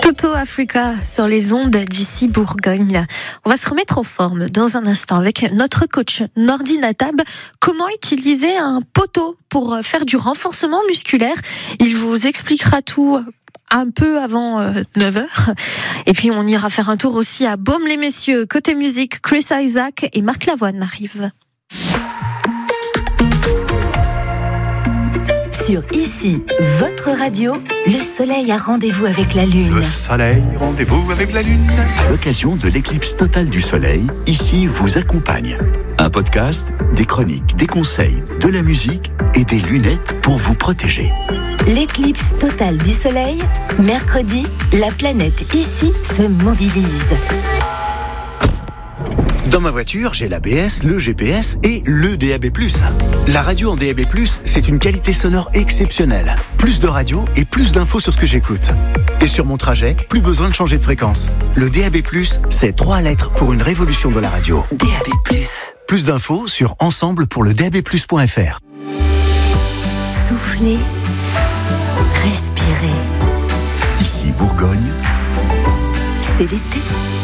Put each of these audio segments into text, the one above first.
Toto Africa sur les ondes d'ici Bourgogne. On va se remettre en forme dans un instant avec notre coach Nordi Natab. Comment utiliser un poteau pour faire du renforcement musculaire? Il vous expliquera tout un peu avant 9h. Et puis on ira faire un tour aussi à Baume-les-Messieurs. Côté musique, Chris Isaac et Marc Lavoine arrivent. Sur Ici, votre radio, le soleil a rendez-vous avec la lune. Le soleil, rendez-vous avec la lune. À l'occasion de l'éclipse totale du soleil, Ici vous accompagne. Un podcast, des chroniques, des conseils, de la musique et des lunettes pour vous protéger. L'éclipse totale du soleil, mercredi, la planète Ici se mobilise. Dans ma voiture, j'ai l'ABS, le GPS et le DAB+. La radio en DAB+, c'est une qualité sonore exceptionnelle. Plus de radio et plus d'infos sur ce que j'écoute. Et sur mon trajet, plus besoin de changer de fréquence. Le DAB+, c'est 3 lettres pour une révolution de la radio. DAB+. Plus d'infos sur ensemble-pour-le-DAB+.fr. Soufflez, respirez. Ici Bourgogne, C'est l'été.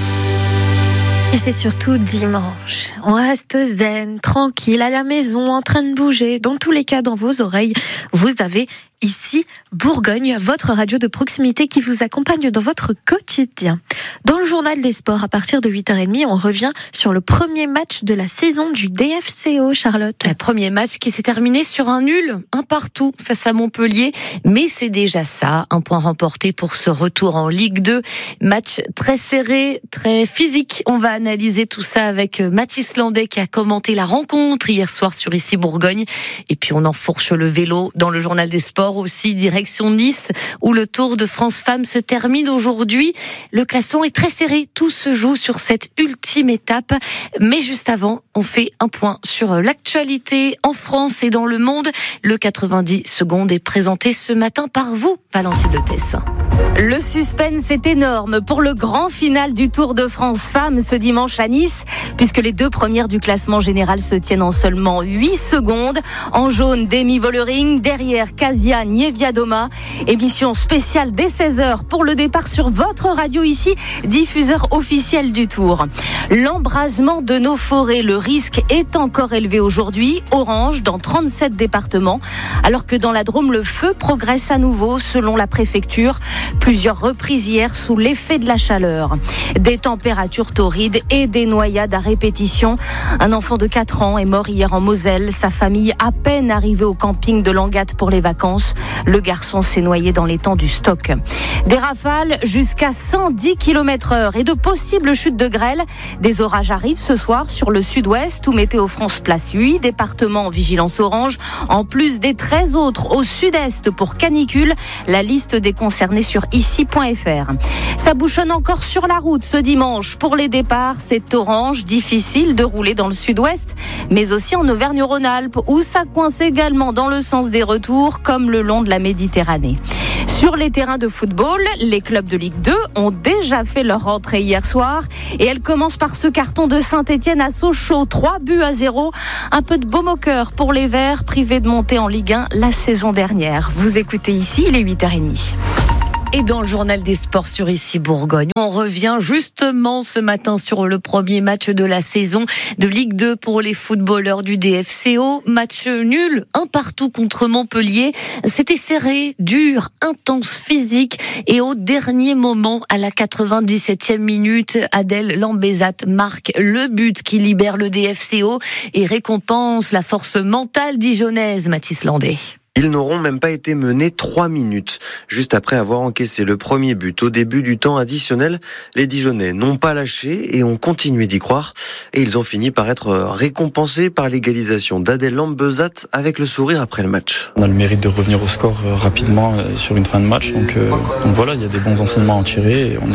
Et c'est surtout dimanche. On reste zen, tranquille, à la maison, en train de bouger. Dans tous les cas, dans vos oreilles, vous avez Ici Bourgogne, votre radio de proximité qui vous accompagne dans votre quotidien. Dans le journal des sports, à partir de 8h30, on revient sur le premier match de la saison du DFCO, Charlotte. Le premier match qui s'est terminé sur un nul, un partout face à Montpellier. Mais c'est déjà ça, un point remporté pour ce retour en Ligue 2. Match très serré, très physique. On va analyser tout ça avec Mathis Landais qui a commenté la rencontre hier soir sur Ici Bourgogne. Et puis on enfourche le vélo dans le journal des sports aussi, direction Nice, où le Tour de France Femmes se termine aujourd'hui. Le classement est très serré, tout se joue sur cette ultime étape. Mais juste avant, on fait un point sur l'actualité en France et dans le monde. Le 90 secondes est présenté ce matin par vous, Valentine Letès. Le suspense est énorme pour le grand final du Tour de France Femmes ce dimanche à Nice, puisque les 2 premières du classement général se tiennent en seulement 8 secondes. En jaune, Demi Vollering, derrière Kasia Niewiadoma. Émission spéciale dès 16h pour le départ sur votre radio Ici, diffuseur officiel du Tour. L'embrasement de nos forêts, le risque est encore élevé aujourd'hui, orange dans 37 départements, alors que dans la Drôme, le feu progresse à nouveau selon la préfecture. Plusieurs reprises hier sous l'effet de la chaleur. Des températures torrides et des noyades à répétition. Un enfant de 4 ans est mort hier en Moselle. Sa famille à peine arrivée au camping de Langatte pour les vacances. Le garçon s'est noyé dans l'étang du Stock. Des rafales jusqu'à 110 km/h et de possibles chutes de grêle. Des orages arrivent ce soir sur le sud-ouest où Météo France place 8 départements en vigilance orange, en plus des 13 autres au sud-est pour canicule. La liste des concernés sur ici.fr. Ça bouchonne encore sur la route ce dimanche. Pour les départs, c'est orange, difficile de rouler dans le sud-ouest, mais aussi en Auvergne-Rhône-Alpes, où ça coince également dans le sens des retours, comme le long de la Méditerranée. Sur les terrains de football, les clubs de Ligue 2 ont déjà fait leur rentrée hier soir et elle commence par ce carton de Saint-Etienne à Sochaux, 3-0. Un peu de baume au cœur pour les Verts, privés de monter en Ligue 1 la saison dernière. Vous écoutez Ici, il est 8h30. Et dans le journal des sports sur Ici Bourgogne, on revient justement ce matin sur le premier match de la saison de Ligue 2 pour les footballeurs du DFCO. Match nul, un partout contre Montpellier. C'était serré, dur, intense, physique. Et au dernier moment, à la 97e minute, Adèle Lambezat marque le but qui libère le DFCO et récompense la force mentale dijonnaise, Mathis Landais. Ils n'auront même pas été menés 3 minutes. Juste après avoir encaissé le premier but au début du temps additionnel, les Dijonnais n'ont pas lâché et ont continué d'y croire. Et ils ont fini par être récompensés par l'égalisation d'Adèle Lambezat avec le sourire après le match. On a le mérite de revenir au score rapidement sur une fin de match. Donc voilà, il y a des bons enseignements à en tirer et on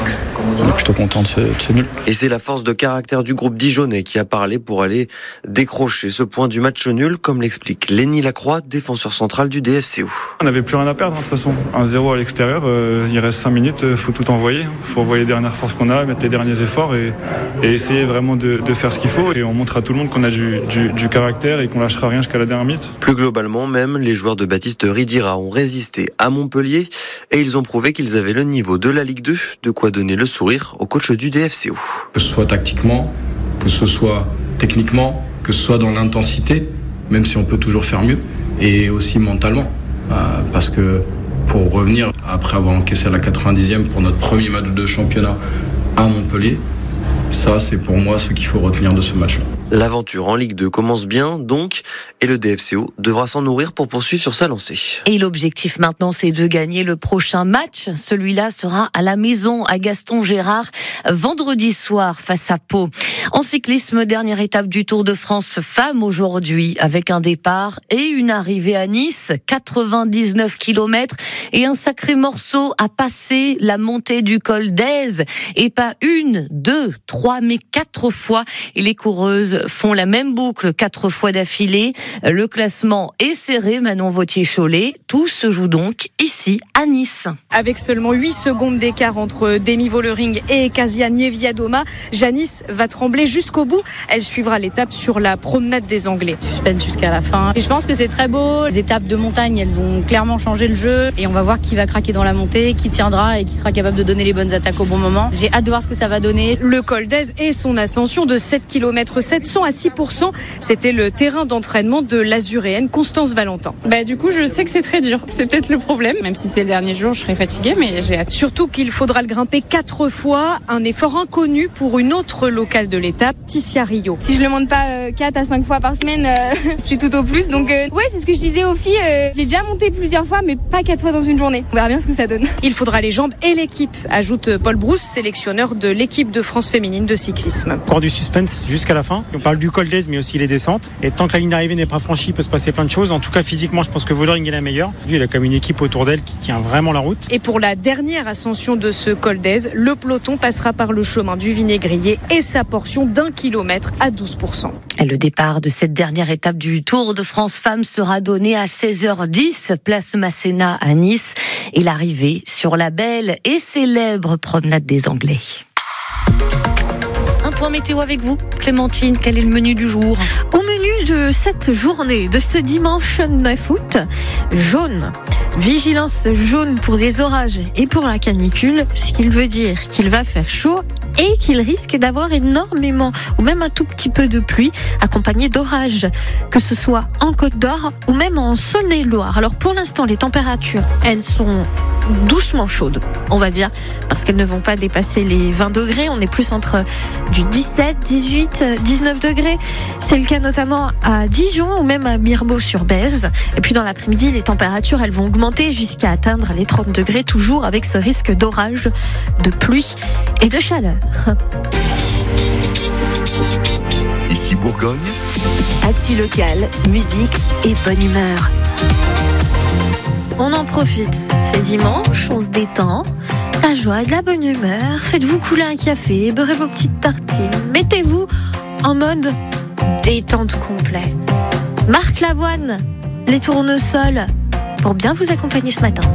est plutôt content de ce nul. Et c'est la force de caractère du groupe dijonnais qui a parlé pour aller décrocher ce point du match nul, comme l'explique Lenny Lacroix, défenseur défenseur central du DFCO. On n'avait plus rien à perdre de toute façon. 1-0 à l'extérieur, il reste 5 minutes, il faut tout envoyer. Il faut envoyer les dernières forces qu'on a, mettre les derniers efforts et essayer vraiment de faire ce qu'il faut. Et on montre à tout le monde qu'on a du caractère et qu'on lâchera rien jusqu'à la dernière minute. Plus globalement, même les joueurs de Baptiste Ridira ont résisté à Montpellier et ils ont prouvé qu'ils avaient le niveau de la Ligue 2, de quoi donner le sourire au coach du DFCO. Que ce soit tactiquement, que ce soit techniquement, que ce soit dans l'intensité, même si on peut toujours faire mieux, et aussi mentalement. Parce que pour revenir, après avoir encaissé la 90e pour notre premier match de championnat à Montpellier, ça c'est pour moi ce qu'il faut retenir de ce match-là. L'aventure en Ligue 2 commence bien donc et le DFCO devra s'en nourrir pour poursuivre sur sa lancée. Et l'objectif maintenant c'est de gagner le prochain match. Celui-là sera à la maison à Gaston Gérard vendredi soir face à Pau. En cyclisme, dernière étape du Tour de France femmes aujourd'hui avec un départ et une arrivée à Nice, 99 km et un sacré morceau à passer, la montée du col d'Aise et pas 1, 2, 3 mais 4 fois et les coureuses font la même boucle 4 fois d'affilée. Le classement est serré, Manon Vautier-Cholet. Tout se joue donc ici à Nice. Avec seulement 8 secondes d'écart entre Demi Vollering et Kasia Niewiadoma, Janice va trembler jusqu'au bout. Elle suivra l'étape sur la promenade des Anglais. Suspense jusqu'à la fin. Et je pense que c'est très beau. Les étapes de montagne, elles ont clairement changé le jeu. Et on va voir qui va craquer dans la montée, qui tiendra et qui sera capable de donner les bonnes attaques au bon moment. J'ai hâte de voir ce que ça va donner. Le col d'Aise et son ascension de 7 km 700 à 6%, c'était le terrain d'entraînement de l'azuréenne Constance Valentin. Du coup, je sais que c'est très dur. C'est peut-être le problème. Même si c'est le dernier jour, je serai fatiguée, mais j'ai hâte. Surtout qu'il faudra le grimper 4 fois, un effort inconnu pour une autre locale de l'étape, Ticia Rio. Si je le monte pas 4 à 5 fois par semaine, c'est tout au plus. Donc ouais, c'est ce que je disais aux filles. Je l'ai déjà monté plusieurs fois, mais pas 4 fois dans une journée. On verra bien ce que ça donne. Il faudra les jambes et l'équipe, ajoute Paul Brousse, sélectionneur de l'équipe de France féminine de cyclisme. Encore du suspense jusqu'à la fin. On parle du col d'Aise, mais aussi les descentes. Et tant que la ligne d'arrivée n'est pas franchie, il peut se passer plein de choses. En tout cas, physiquement, je pense que Vollering est la meilleure. Lui, il a comme une équipe autour d'elle qui tient vraiment la route. Et pour la dernière ascension de ce col d'Aise, le peloton passera par le chemin du Vinaigrier et sa portion d'1 kilomètre à 12%. Et le départ de cette dernière étape du Tour de France Femmes sera donné à 16h10, place Masséna à Nice. Et l'arrivée sur la belle et célèbre promenade des Anglais. Un point météo avec vous, Clémentine, quel est le menu du jour ? Au menu de cette journée, de ce dimanche 9 août, jaune. Vigilance jaune pour les orages et pour la canicule, ce qui veut dire qu'il va faire chaud et qu'il risque d'avoir énormément ou même un tout petit peu de pluie accompagnée d'orages, que ce soit en Côte d'Or ou même en Saône-et-Loire. Alors pour l'instant, les températures, elles sont doucement chaudes, on va dire, parce qu'elles ne vont pas dépasser les 20 degrés. On est plus entre du 17, 18, 19 degrés. C'est le cas notamment à Dijon ou même à Mirebeau-sur-Bèze. Et puis dans l'après-midi, les températures, elles vont augmenter jusqu'à atteindre les 30 degrés, toujours avec ce risque d'orage, de pluie et de chaleur. Ici Bourgogne. Actu locale, musique et bonne humeur. On en profite, c'est dimanche, on se détend, la joie et de la bonne humeur, faites-vous couler un café, beurrez vos petites tartines, mettez-vous en mode détente complet. Marc Lavoine, les tournesols, pour bien vous accompagner ce matin.